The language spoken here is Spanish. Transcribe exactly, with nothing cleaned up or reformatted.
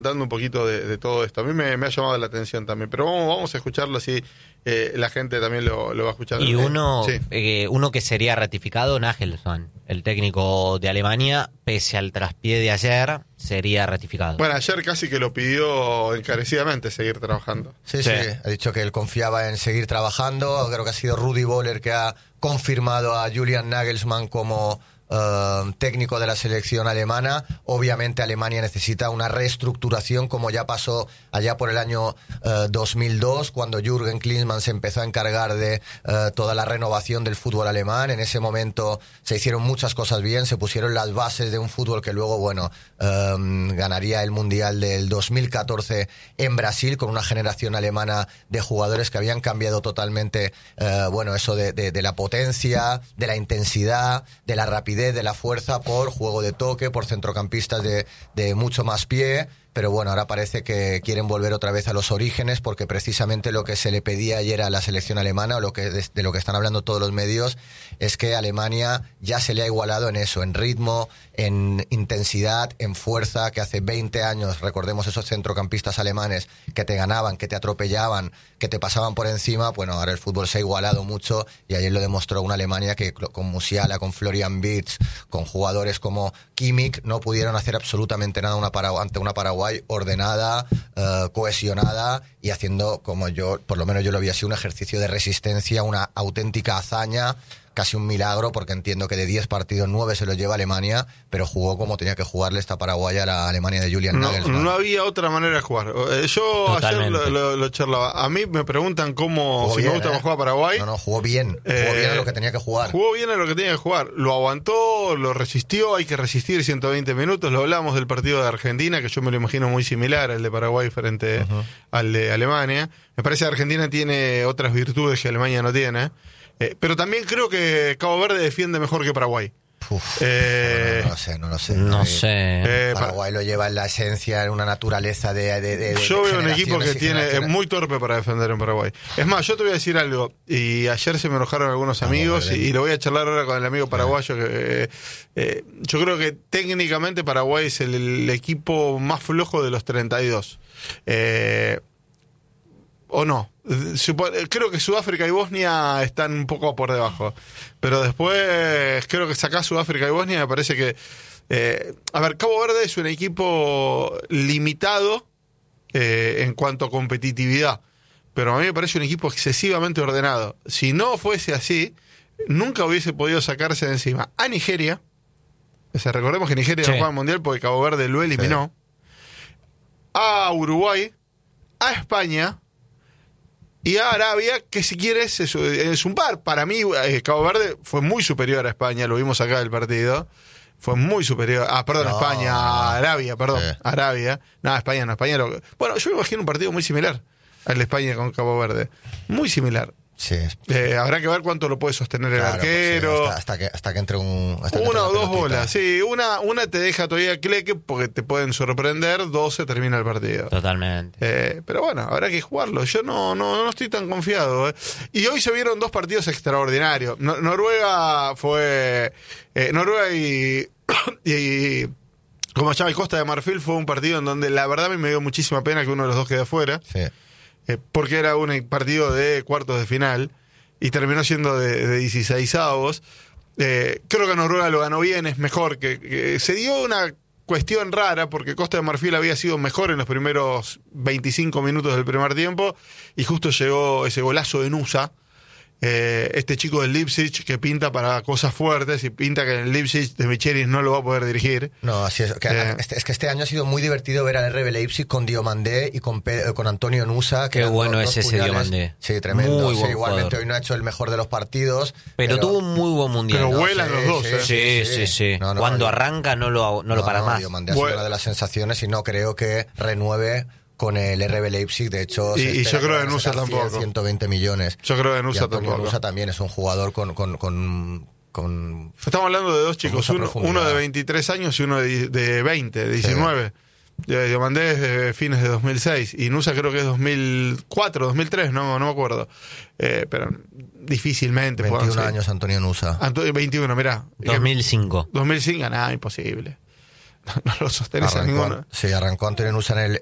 dando un poquito de, de todo esto. A mí me, me ha llamado la atención también, pero vamos, vamos a escucharlo así eh, la gente también lo, lo va a escuchar. Y uno, sí. eh, uno que sería ratificado, Nagelsmann, el técnico de Alemania, pese al traspié de ayer, sería ratificado. Bueno, ayer casi que lo pidió encarecidamente seguir trabajando. Sí, sí, sí, ha dicho que él confiaba en seguir trabajando. Creo que ha sido Rudi Völler que ha confirmado a Julian Nagelsmann como Uh, técnico de la selección alemana. Obviamente Alemania necesita una reestructuración, como ya pasó allá por el año uh, dos mil dos, cuando Jürgen Klinsmann se empezó a encargar de uh, toda la renovación del fútbol alemán. En ese momento se hicieron muchas cosas bien, se pusieron las bases de un fútbol que luego, bueno, um, ganaría el Mundial del dos mil catorce en Brasil, con una generación alemana de jugadores que habían cambiado totalmente, uh, bueno, eso de, de, de la potencia, de la intensidad, de la rapidez, de la fuerza, por juego de toque, por centrocampistas de, de mucho más pie. Pero bueno, ahora parece que quieren volver otra vez a los orígenes, porque precisamente lo que se le pedía ayer a la selección alemana, o lo que de, de lo que están hablando todos los medios, es que Alemania ya se le ha igualado en eso, en ritmo, en intensidad, en fuerza, que hace veinte años, recordemos esos centrocampistas alemanes que te ganaban, que te atropellaban, que te pasaban por encima. Bueno, ahora el fútbol se ha igualado mucho, y ayer lo demostró una Alemania que con Musiala, con Florian Wirtz, con jugadores como Kimmich, no pudieron hacer absolutamente nada una para, ante una Paraguay ordenada, uh, cohesionada, y haciendo, como yo, por lo menos yo lo vi así, un ejercicio de resistencia, una auténtica hazaña, casi un milagro, porque entiendo que de diez partidos, nueve se los lleva Alemania, pero jugó como tenía que jugarle esta paraguaya a la Alemania de Julian no, Nagelsmann. No había otra manera de jugar. Yo Totalmente. ayer lo, lo, lo charlaba. A mí me preguntan cómo, Jugó si bien, me gusta ¿eh? cómo juega Paraguay. No, no, jugó bien. Jugó Eh, bien a lo que tenía que jugar. Jugó bien a lo que tenía que jugar. Lo aguantó, lo resistió. Hay que resistir ciento veinte minutos. Lo hablamos del partido de Argentina, que yo me lo imagino muy similar al de Paraguay frente uh-huh. al de Alemania. Me parece que Argentina tiene otras virtudes que Alemania no tiene. Eh, pero también creo que Cabo Verde defiende mejor que Paraguay. Uf, eh, no, no, no lo sé, no lo sé. No eh, sé. Eh, Paraguay lo lleva en la esencia, en una naturaleza de, de, de Yo de veo un equipo que tiene es generaciones. muy torpe para defender en Paraguay. Es más, yo te voy a decir algo, y ayer se me enojaron algunos amigos, ah, y, y lo voy a charlar ahora con el amigo paraguayo, que eh, eh, yo creo que técnicamente Paraguay es el, el equipo más flojo de los treinta y dos. Eh, ¿O no? Creo que Sudáfrica y Bosnia están un poco por debajo. Pero después creo que sacás Sudáfrica y Bosnia, me parece que... Eh, a ver, Cabo Verde es un equipo limitado eh, en cuanto a competitividad. Pero a mí me parece un equipo excesivamente ordenado. Si no fuese así, nunca hubiese podido sacarse de encima a Nigeria. O sea, recordemos que Nigeria sí. no juega al Mundial porque Cabo Verde lo eliminó. Sí. A Uruguay, a España... y a Arabia, que si quieres es, es un par. Para mí, eh, Cabo Verde fue muy superior a España, lo vimos acá del partido. Fue muy superior. Ah, perdón, no. España, a Arabia, perdón, sí. Arabia. No, España no, España. Lo... Bueno, yo me imagino un partido muy similar al de España con Cabo Verde. Muy similar. Sí. Eh, habrá que ver cuánto lo puede sostener el claro, arquero. Sí, hasta, hasta, que, hasta que entre un. Hasta una entre o dos bolas. Sí, una, una te deja todavía cleque porque te pueden sorprender. Dos se termina el partido. Totalmente. Eh, pero bueno, habrá que jugarlo. Yo no, no, no estoy tan confiado. Eh. Y hoy se vieron dos partidos extraordinarios. No, Noruega fue. Eh, Noruega y. y como se llama, Costa de Marfil fue un partido en donde la verdad a mí me dio muchísima pena que uno de los dos quede afuera. Sí. Eh, porque era un partido de cuartos de final y terminó siendo de, de dieciseisavos. Eh, creo que Noruega lo ganó bien, es mejor. que, que Se dio una cuestión rara porque Costa de Marfil había sido mejor en los primeros veinticinco minutos del primer tiempo y justo llegó ese golazo de Nusa. Eh, este chico del Leipzig que pinta para cosas fuertes y pinta que en el Leipzig de Michelis no lo va a poder dirigir. No, así es. Que, eh, este, es que este año ha sido muy divertido ver al R B Leipzig con Diomandé y con, Pe- con Antonio Nusa. Qué bueno dos, es dos ese puñales. Diomandé. Sí, tremendo. Muy sí, buen igualmente jugador. hoy no ha hecho el mejor de los partidos. Pero, pero tuvo un muy buen mundial. Pero ¿no? vuelan sí, los dos. sí, ¿eh? Sí, sí, sí. sí. No, no, Cuando no, arranca no lo, no, no lo para no, más. Diomandé ha sido una de las sensaciones y no creo que renueve con el R B Leipzig. De hecho, y, y yo creo que Nusa tampoco. ciento veinte millones. Yo creo que Nusa tampoco. Nusa también es un jugador con... con, con Con, Estamos hablando de dos chicos, uno, uno de veintitrés años y uno de, de veinte, de diecinueve. Sí. Diomandé es de fines de dos mil seis y Nusa creo que es dos mil cuatro, dos mil tres, no, no me acuerdo. Eh, pero difícilmente. veintiún años Antonio Nusa. Antonio, veintiuno, mirá. dos mil cinco. dos mil cinco, nada, imposible. no lo sostenés a Arrancó, ninguno. sí, arrancó Antonio Nusa en el,